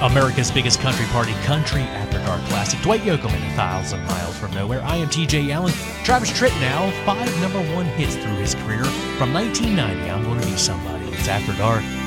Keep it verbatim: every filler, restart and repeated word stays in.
America's biggest country party, Country After Dark Classic. Dwight Yoakam and A Thousand Miles from Nowhere. I am T J Allen. Travis Tritt now, five number one hits through his career. From nineteen ninety, I'm Gonna Be Somebody. It's After Dark.